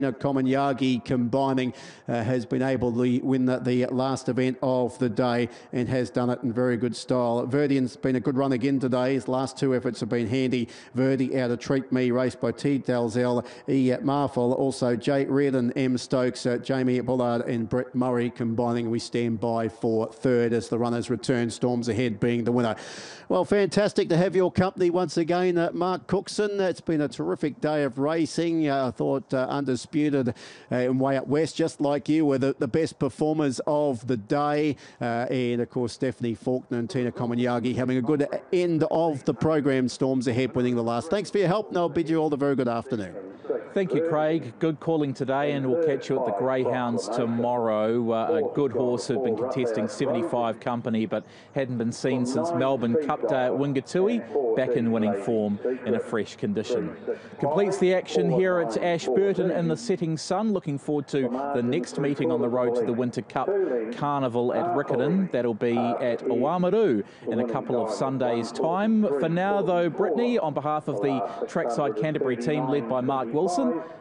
Komenyagi combining has been able to win the last event of the day and has done it in very good style. Verdian's been a good run again today. His last two efforts have been handy. Verdi out of Treat Me, raced by T. Dalzell, E. Marfel, also Jay Reardon, M. Stokes, Jamie Bullard and Brett Murray combining. We stand by for third as the runners return. Storms Ahead being the winner. Well, fantastic to have your company once again, Mark Cookson. It's been a terrific day of racing. I thought Undisputed and Way Up West, just like you, were the best performers of the day. And, of course, Stephanie Faulkner and Tina Komenyagi having a good end of the program. Storms Ahead winning the last. Thanks for your help, and I'll bid you all the very good afternoon. Thank you, Craig. Good calling today, and we'll catch you at the Greyhounds tomorrow. A good horse who'd been contesting 75 company but hadn't been seen since Melbourne Cup Day at Wingatui, back in winning form in a fresh condition. Completes the action here at Ashburton in the setting sun. Looking forward to the next meeting on the road to the Winter Cup Carnival at Riccarton. That'll be at Oamaru in a couple of Sundays' time. For now, though, Brittany, on behalf of the Trackside Canterbury team led by Mark Wilson,